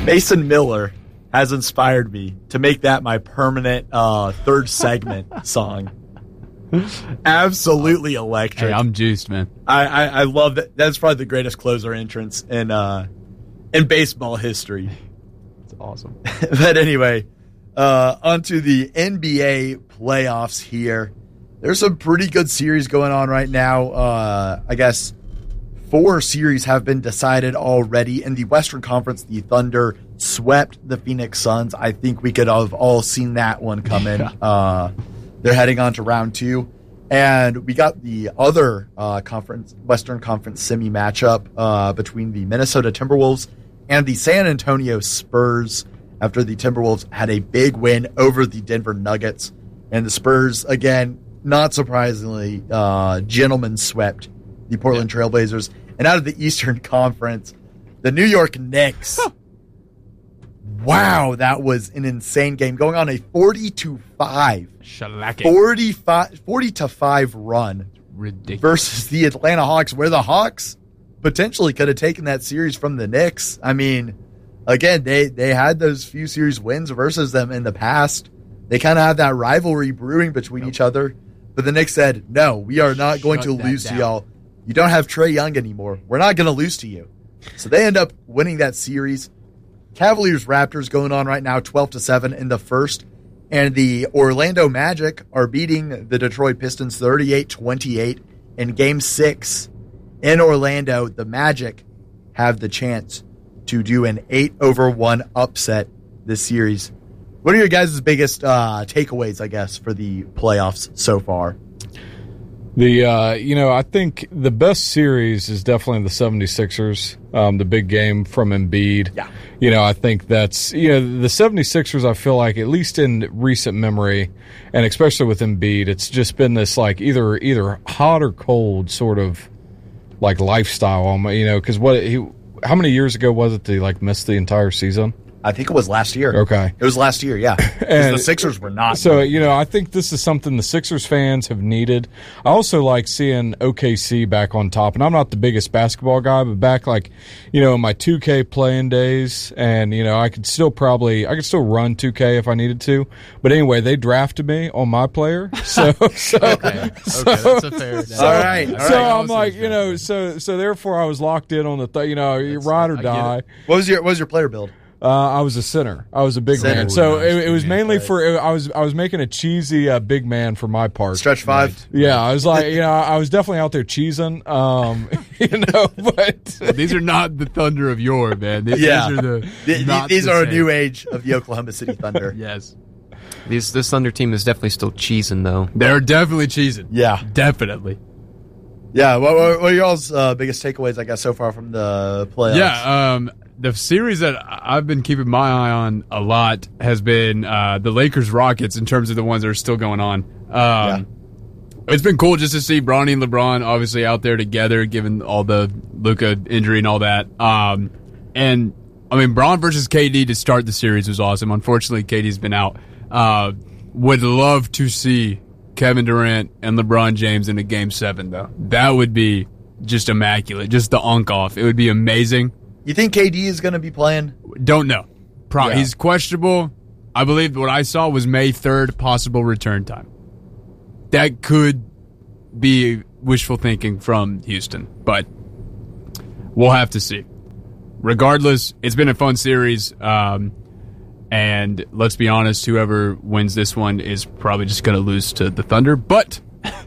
Mason Miller has inspired me to make that my permanent third segment song. Absolutely electric. Hey, I'm juiced, man. I love that. That's probably the greatest closer entrance in baseball history. It's awesome. But anyway, onto the NBA playoffs here. There's some pretty good series going on right now. I guess 4 series have been decided already. In the Western Conference, the Thunder swept the Phoenix Suns. I think we could have all seen that one coming. They're heading on to round 2. And we got the other Western Conference semi matchup between the Minnesota Timberwolves and the San Antonio Spurs after the Timberwolves had a big win over the Denver Nuggets. And the Spurs, again, not surprisingly, gentlemen swept the Portland Trailblazers. And out of the Eastern Conference, the New York Knicks. Wow, that was an insane game. Going on a 40-5 run. Ridiculous. Versus the Atlanta Hawks, where the Hawks potentially could have taken that series from the Knicks. I mean, again, they had those few series wins versus them in the past. They kind of had that rivalry brewing between each other. But the Knicks said, no, we are not going to lose to y'all. You don't have Trae Young anymore. We're not going to lose to you. So they end up winning that series. Cavaliers-Raptors going on right now, 12-7 in the first. And the Orlando Magic are beating the Detroit Pistons 38-28 in Game 6. In Orlando, the Magic have the chance to do an 8-1 upset this series. What are your guys' biggest takeaways, I guess, for the playoffs so far? I think the best series is definitely the 76ers, the big game from Embiid. Yeah. I think that's, the 76ers, I feel like, at least in recent memory, and especially with Embiid, it's just been this, like, either hot or cold sort of, like, lifestyle, because how many years ago was it that he, like, missed the entire season? I think it was last year. Okay. It was last year, yeah. Because the Sixers were not. So, I think this is something the Sixers fans have needed. I also like seeing OKC back on top. And I'm not the biggest basketball guy, but back in my 2K playing days. And, I could still run 2K if I needed to. But anyway, they drafted me on my player. So, okay, that's a fair. All right. So I'm like, so therefore I was locked in on the, ride or die. What was your player build? I was a center. I was a big man. So it was mainly I was making a cheesy big man for my part. Stretch 5. Right. Yeah, I was like, I was definitely out there cheesing. But these are not the Thunder of yore, man. These are these are a new age of the Oklahoma City Thunder. Yes. This Thunder team is definitely still cheesing, though. They're definitely cheesing. Yeah. Definitely. Yeah, what are y'all's biggest takeaways, I guess, so far from the playoffs? Yeah, the series that I've been keeping my eye on a lot has been the Lakers-Rockets in terms of the ones that are still going on. It's been cool just to see Bronny and LeBron obviously out there together, given all the Luka injury and all that. And, Bron versus KD to start the series was awesome. Unfortunately, KD's been out. Would love to see Kevin Durant and LeBron James in a Game 7, though. That would be just immaculate. Just the off. It would be amazing. You think KD is going to be playing? Don't know. He's questionable. I believe what I saw was May 3rd, possible return time. That could be wishful thinking from Houston, but we'll have to see. Regardless, it's been a fun series, and let's be honest, whoever wins this one is probably just going to lose to the Thunder, but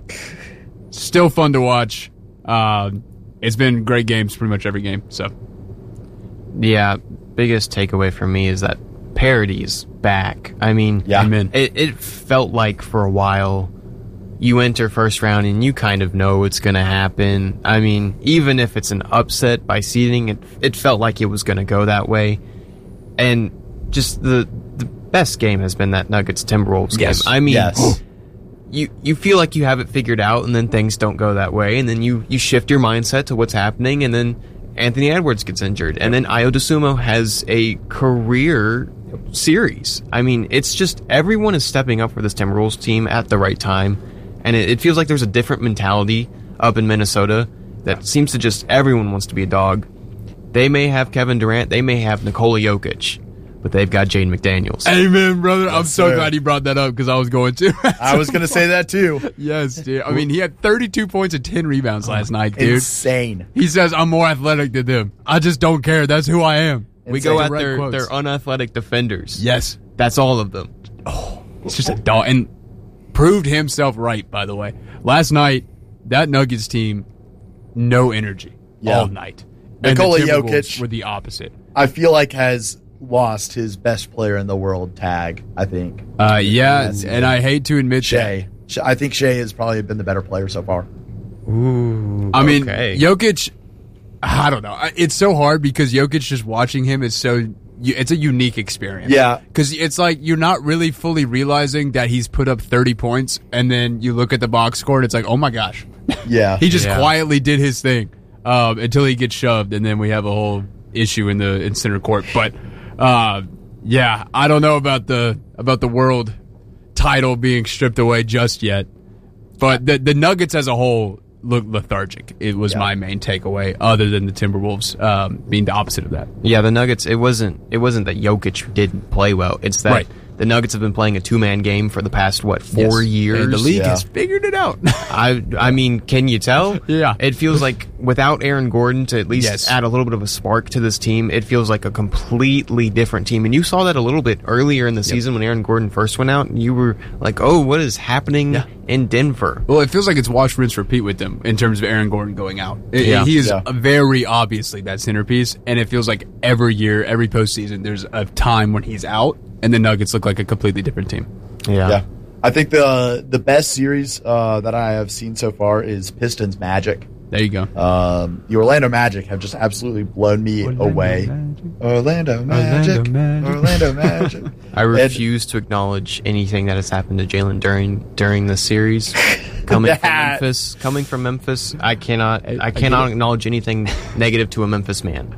still fun to watch. It's been great games pretty much every game, so... Yeah, biggest takeaway for me is that parity's back. It felt like for a while you enter first round and you kind of know what's going to happen. Even if it's an upset by seeding, it felt like it was going to go that way. And just the best game has been that Nuggets-Timberwolves game. Yes. You feel like you have it figured out, and then things don't go that way, and then you shift your mindset to what's happening, and then Anthony Edwards gets injured, and then Ayo Dosunmu has a career series. It's just everyone is stepping up for this Timberwolves team at the right time, and it feels like there's a different mentality up in Minnesota that seems to just everyone wants to be a dog. They may have Kevin Durant, they may have Nikola Jokic, but they've got Jaden McDaniels. Amen, brother. I'm so glad you brought that up because I was going to. I was going to say that too. Yes, dude. I mean, he had 32 points and 10 rebounds last night, dude. Insane. He says, I'm more athletic than them. I just don't care. That's who I am. We go at their unathletic defenders. Yes. That's all of them. Oh, it's just a dog. And proved himself right, by the way. Last night, that Nuggets team, no energy all night. Nikola and the Jokic were the opposite. I feel like has lost his best player in the world tag, I think. Yeah, and I hate to admit Shea. I think Shea has probably been the better player so far. Ooh, I mean, Jokic, I don't know. It's so hard because Jokic, just watching him is it's a unique experience. Yeah. Because it's like you're not really fully realizing that he's put up 30 points, and then you look at the box score and it's like, oh my gosh. Yeah. He just quietly did his thing until he gets shoved, and then we have a whole issue in center court. But yeah, I don't know about the world title being stripped away just yet. But the Nuggets as a whole look lethargic. It was my main takeaway, other than the Timberwolves being the opposite of that. Yeah, the Nuggets. It wasn't that Jokic didn't play well. It's that the Nuggets have been playing a two-man game for the past 4 years. And the league has figured it out. I mean, can you tell? Yeah, it feels like without Aaron Gordon to at least add a little bit of a spark to this team, it feels like a completely different team. And you saw that a little bit earlier in the season when Aaron Gordon first went out, and you were like, "Oh, what is happening in Denver?" Well, it feels like it's wash, rinse, repeat with them in terms of Aaron Gordon going out. He is very obviously that centerpiece, and it feels like every year, every postseason, there's a time when he's out, and the Nuggets look like a completely different team. Yeah. I think the best series that I have seen so far is Pistons Magic. There you go. The Orlando Magic have just absolutely blown me away. Orlando Magic. I refuse to acknowledge anything that has happened to Jalen during this series. Coming from Memphis, I cannot acknowledge anything negative to a Memphis man.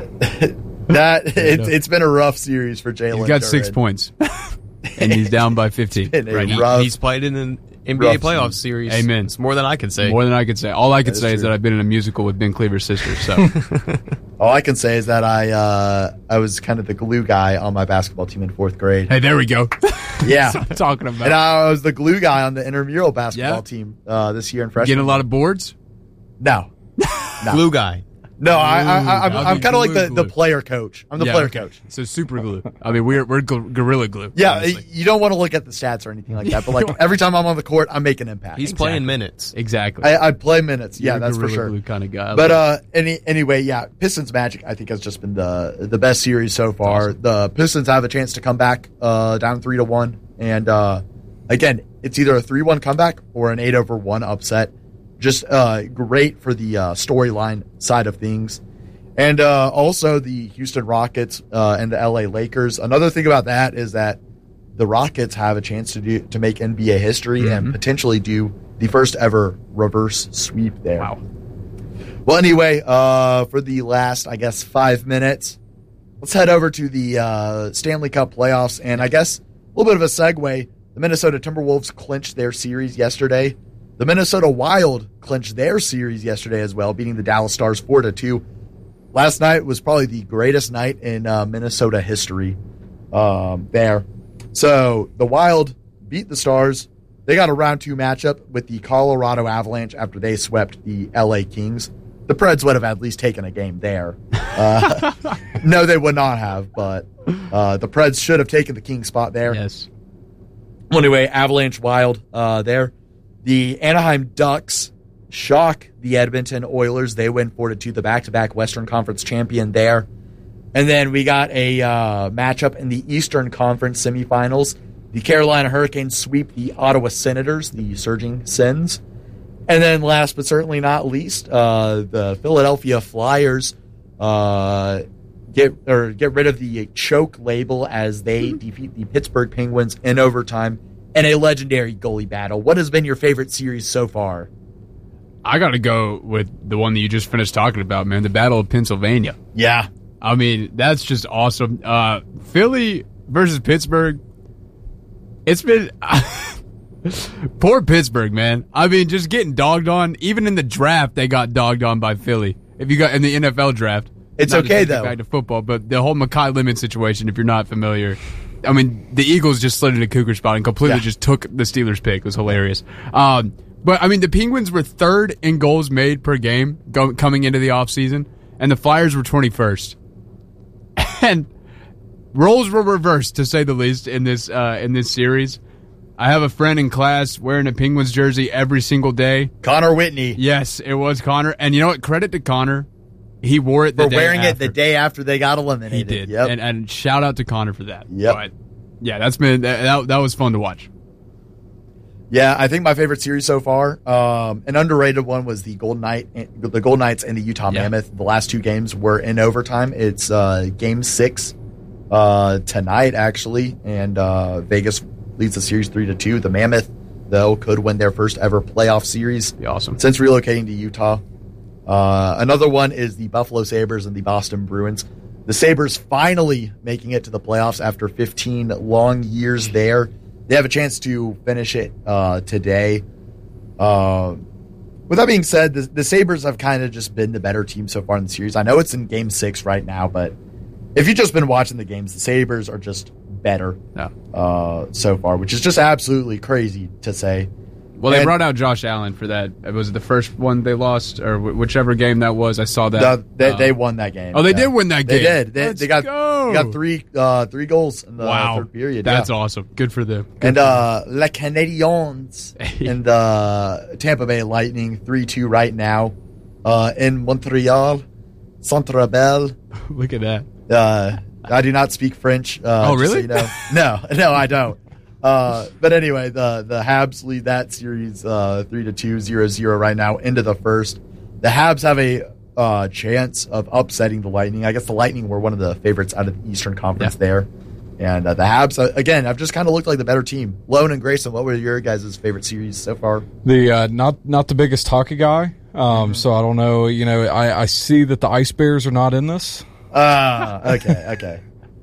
It's been a rough series for Jalen. He's got 6 points, and he's down by 15. He's played in an NBA playoff series. Amen. It's more than I can say. More than I can say. All I can say is that I've been in a musical with Ben Cleaver's sister. So all I can say is that I was kind of the glue guy on my basketball team in 4th grade. Hey, there we go. Yeah, that's what I'm talking about. And I was the glue guy on the intramural basketball team this year in freshman. Getting a lot of boards? No. Glue guy. No, I'm kind of like the player coach. I'm the player coach. So super glue. I mean, we're gorilla glue. Yeah, honestly. You don't want to look at the stats or anything like that, but like every time I'm on the court, I'm making impact. He's playing minutes. Exactly. I play minutes. You're that's for sure. Glue kind of guy. But anyway, Pistons Magic I think has just been the best series so far. Awesome. The Pistons have a chance to come back down 3-1, and again, it's either a 3-1 comeback or an 8-1 upset. Just great for the storyline side of things. And also the Houston Rockets and the LA Lakers. Another thing about that is that the Rockets have a chance to make NBA history and potentially do the first ever reverse sweep there. Wow. Well, anyway, for the last, 5 minutes, let's head over to the Stanley Cup playoffs. And I guess a little bit of a segue. The Minnesota Timberwolves clinched their series yesterday. The Minnesota Wild clinched their series yesterday as well, beating the Dallas Stars 4-2. Last night was probably the greatest night in Minnesota history there. So the Wild beat the Stars. They got a round 2 matchup with the Colorado Avalanche after they swept the LA Kings. The Preds would have at least taken a game there. No, they would not have, but the Preds should have taken the King spot there. Yes. Well, anyway, Avalanche Wild there. The Anaheim Ducks shock the Edmonton Oilers. They win 4-2, the back-to-back Western Conference champion there. And then we got a matchup in the Eastern Conference semifinals. The Carolina Hurricanes sweep the Ottawa Senators, the surging Sens. And then last but certainly not least, the Philadelphia Flyers get rid of the choke label as they defeat the Pittsburgh Penguins in overtime. And a legendary goalie battle. What has been your favorite series so far? I got to go with the one that you just finished talking about, man. The Battle of Pennsylvania. Yeah. I mean, that's just awesome. Philly versus Pittsburgh. It's been... Poor Pittsburgh, man. I mean, just getting dogged on. Even in the draft, they got dogged on by Philly. If you got in the NFL draft, It's okay, though. Back to football, but the whole Mekhi Lemon situation, if you're not familiar, I mean, the Eagles just slid into Cougar spot and completely just took the Steelers' pick. It was hilarious. But, I mean, the Penguins were third in goals made per game coming into the offseason, and the Flyers were 21st. And roles were reversed, to say the least, in this series. I have a friend in class wearing a Penguins jersey every single day. Connor Whitney. Yes, it was Connor. And you know what? Credit to Connor. He wore it for wearing it the day after they got eliminated. He did. Yep. And shout out to Connor for that. Yep. But yeah, that was fun to watch. Yeah, I think my favorite series so far, an underrated one, was the Golden Knights and the Utah Mammoth. The last two games were in overtime. It's Game 6 tonight, actually, and Vegas leads the series 3-2. The Mammoth, though, could win their first ever playoff series. Be awesome. Since relocating to Utah. Another one is the Buffalo Sabres and the Boston Bruins. The Sabres finally making it to the playoffs after 15 long years there. They have a chance to finish it today. With that being said, the Sabres have kind of just been the better team so far in the series. I know it's in Game 6 right now, but if you've just been watching the games, the Sabres are just better so far, which is just absolutely crazy to say. Well, they brought out Josh Allen for that. Was it the first one they lost, or whichever game that was? I saw that. They won that game. Oh, they did win that game. They did. They got three goals in the third period. That's awesome. Good for them. And Les Canadiens and the Tampa Bay Lightning 3-2 right now in Montreal, Centre Bell. Look at that. I do not speak French. Oh, really? So you know. No, I don't. But anyway, the Habs lead that series 3-2, 0-0 right now into the first. The Habs have a chance of upsetting the Lightning. I guess the Lightning were one of the favorites out of the Eastern Conference there. And the Habs, again, have just kind of looked like the better team. Lone and Grayson, what were your guys' favorite series so far? The not the biggest hockey guy, so I don't know. You know, I see that the Ice Bears are not in this. Okay.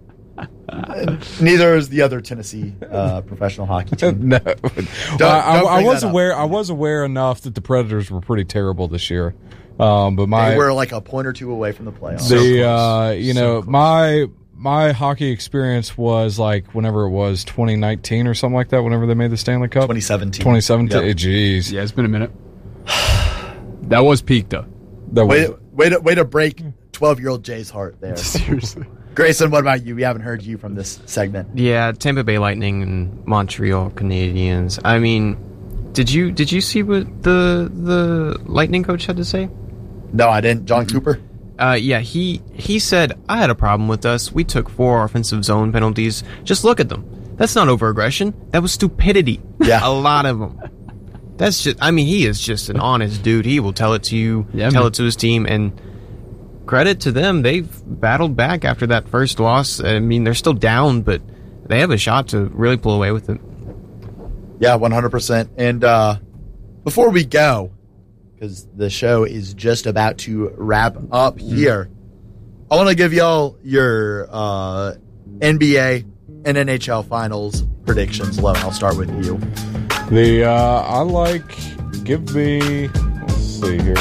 Neither is the other Tennessee professional hockey team. No, I was aware enough that the Predators were pretty terrible this year. But they were like a point or two away from the playoffs. My hockey experience was like whenever it was 2019 or something like that. Whenever they made the Stanley Cup, 2017. Yep. Jeez, yeah, it's been a minute. That was peak though. Way to break 12-year-old Jay's heart there. Seriously. Grayson, what about you? We haven't heard you from this segment. Yeah, Tampa Bay Lightning and Montreal Canadiens. I mean, did you see what the Lightning coach had to say? No, I didn't. John Cooper? Yeah, he said, I had a problem with us. We took 4 offensive zone penalties. Just look at them. That's not over-aggression. That was stupidity. Yeah. A lot of them. That's just, I mean, he is just an honest dude. He will tell it to you, it to his team, and credit to them. They've battled back after that first loss. I mean, they're still down, but they have a shot to really pull away with it. Yeah, 100%. And before we go, because the show is just about to wrap up here, I want to give y'all your NBA and NHL finals predictions. Love, I'll start with you. Let's see here.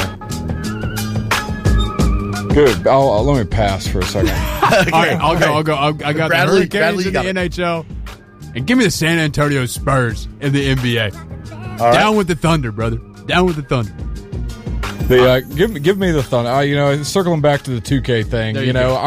Good. Let me pass for a second. Okay, all right, I'll go. I got Bradley, the Hurricanes in the NHL, and give me the San Antonio Spurs in the NBA. Down with the Thunder, brother. Down with the Thunder. Give me the Thunder. Circling back to the 2K thing. You know,